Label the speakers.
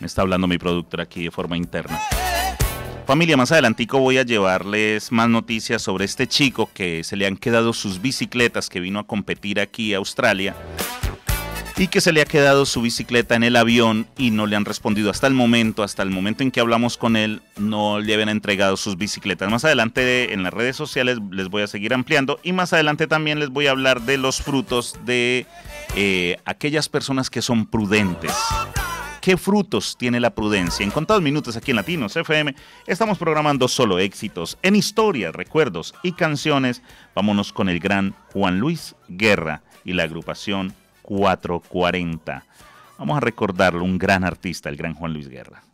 Speaker 1: Me está hablando mi productor aquí de forma interna. Familia, más adelantico voy a llevarles más noticias sobre este chico que se le han quedado sus bicicletas, que vino a competir aquí a Australia y que se le ha quedado su bicicleta en el avión y no le han respondido hasta el momento en que hablamos con él, no le habían entregado sus bicicletas. Más adelante en las redes sociales les voy a seguir ampliando y más adelante también les voy a hablar de los frutos de aquellas personas que son prudentes. ¿Qué frutos tiene la prudencia? En contados minutos aquí en Latinos FM estamos programando solo éxitos en historia, recuerdos y canciones. Vámonos con el gran Juan Luis Guerra y la agrupación 440. Vamos a recordarlo, un gran artista, el gran Juan Luis Guerra.